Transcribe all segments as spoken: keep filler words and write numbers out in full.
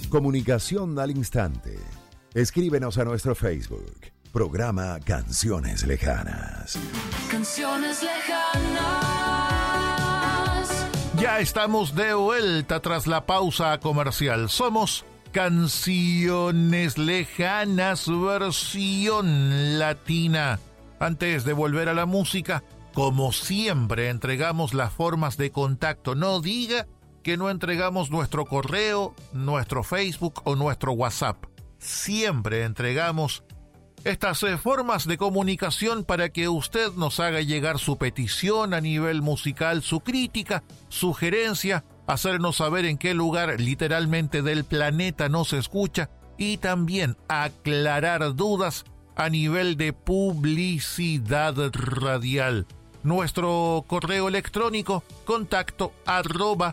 Comunicación al instante. Escríbenos a nuestro Facebook. Programa Canciones Lejanas. Canciones lejanas. Ya estamos de vuelta tras la pausa comercial. Somos Canciones Lejanas versión latina. Antes de volver a la música, como siempre, entregamos las formas de contacto. No diga que no entregamos nuestro correo, nuestro Facebook o nuestro WhatsApp. Siempre entregamos estas eh, formas de comunicación para que usted nos haga llegar su petición a nivel musical, su crítica, sugerencia, hacernos saber en qué lugar literalmente del planeta nos escucha y también aclarar dudas a nivel de publicidad radial. Nuestro correo electrónico, contacto arroba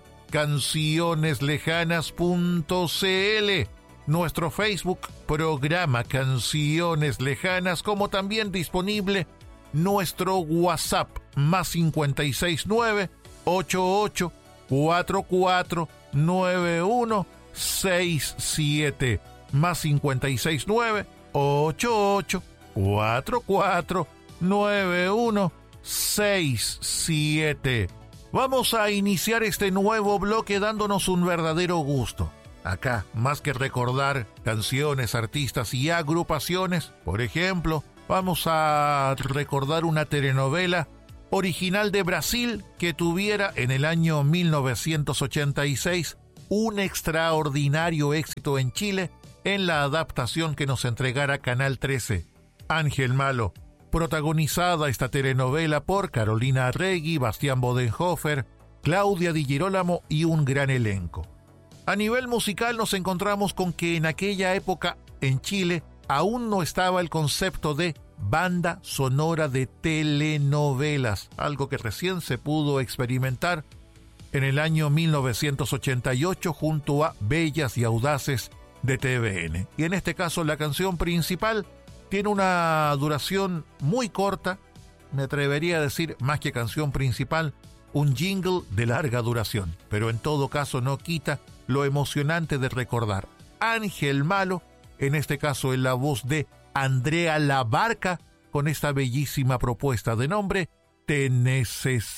cancioneslejanas punto cl. Nuestro Facebook, programa Canciones Lejanas, como también disponible nuestro WhatsApp, más cincuenta y seis nueve, ochenta y ocho, cuarenta y cuatro, noventa y uno, sesenta y siete, más cincuenta y seis nueve, ochenta y ocho, cuarenta y cuatro, noventa y uno, sesenta y siete. Vamos a iniciar este nuevo bloque dándonos un verdadero gusto. Acá, más que recordar canciones, artistas y agrupaciones, por ejemplo, vamos a recordar una telenovela original de Brasil que tuviera en el año mil novecientos ochenta y seis un extraordinario éxito en Chile en la adaptación que nos entregara Canal trece. Ángel Malo, protagonizada esta telenovela por Carolina Arregui, Bastián Bodenhofer, Claudia Di Girolamo y un gran elenco. A nivel musical nos encontramos con que en aquella época en Chile aún no estaba el concepto de banda sonora de telenovelas, algo que recién se pudo experimentar en el año mil novecientos ochenta y ocho junto a Bellas y Audaces de T V N. Y en este caso la canción principal tiene una duración muy corta, me atrevería a decir más que canción principal, un jingle de larga duración, pero en todo caso no quita lo emocionante de recordar. Ángel Malo, en este caso en la voz de Andrea Labarca, con esta bellísima propuesta de nombre, Te Necesito.